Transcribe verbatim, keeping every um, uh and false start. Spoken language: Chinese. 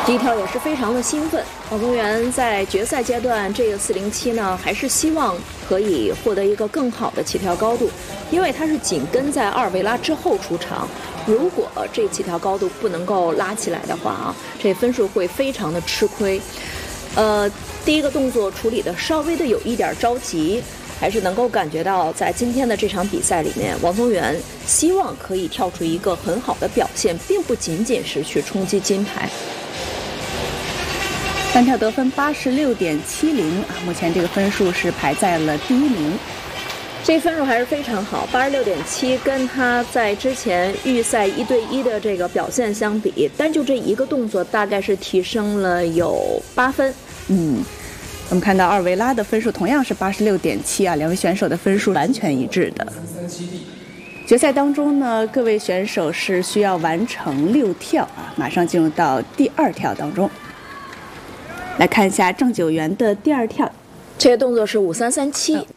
第一跳也是非常的兴奋。王宗源在决赛阶段这个四零七呢，还是希望可以获得一个更好的起跳高度，因为他是紧跟在阿尔维拉之后出场。如果这起跳高度不能够拉起来的话啊，这分数会非常的吃亏。呃，第一个动作处理的稍微的有一点着急。还是能够感觉到，在今天的这场比赛里面，王宗源希望可以跳出一个很好的表现，并不仅仅是去冲击金牌。 单跳得分八十六点七零啊，目前这个分数是排在了第一名。 这分数还是非常好，八十六点七，跟他在之前预赛一对一的这个表现相比，单就这一个动作，大概是提升了有八分。 嗯。我们看到阿尔维拉的分数同样是八十六点七啊，两位选手的分数完全一致的。决赛当中呢，各位选手是需要完成六跳啊，马上进入到第二跳当中。来看一下郑九元的第二跳， 这个动作是五三三七，